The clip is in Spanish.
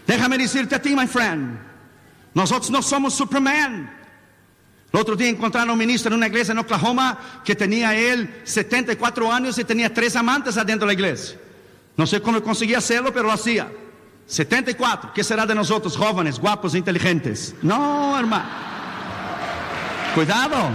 Déjame decirte a ti, my friend, nosotros no somos Superman. El otro día encontraron a un ministro en una iglesia en Oklahoma que tenía él 74 años y tenía 3 amantes adentro de la iglesia. No sé cómo conseguía hacerlo, pero lo hacía. 74, ¿qué será de nosotros, jóvenes, guapos e inteligentes? No, hermano. Cuidado.